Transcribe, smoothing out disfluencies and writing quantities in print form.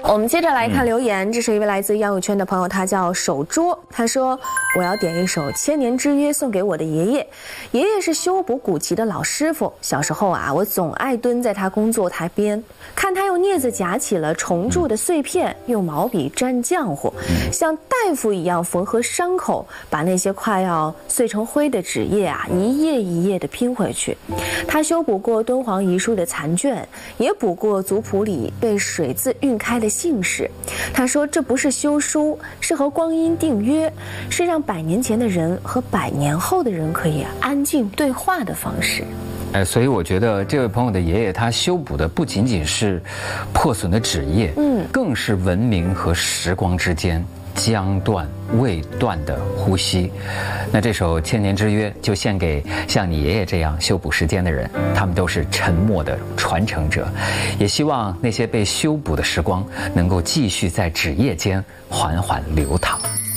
我们接着来看留言，这是一位来自杨友圈的朋友，他叫手桌，他说：“我要点一首《千年之约》送给我的爷爷。爷爷是修补古籍的老师傅，小时候啊，我总爱蹲在他工作台边，看他用镊子夹起了虫蛀的碎片，用毛笔蘸浆糊，像大夫一样缝合伤口，把那些快要碎成灰的纸页啊，一页一页的拼回去。他修补过敦煌遗书的残卷，也补过族谱里被水渍晕开的姓氏。他说这不是修书，是和光阴订约，是让100年前的人和100年后的人可以安静对话的方式。” 所以我觉得这位朋友的爷爷他修补的不仅仅是破损的纸页，更是文明和时光之间将断未断的呼吸。那这首《千年之约》就献给像你爷爷这样修补时间的人，他们都是沉默的传承者。也希望那些被修补的时光能够继续在纸页间缓缓流淌。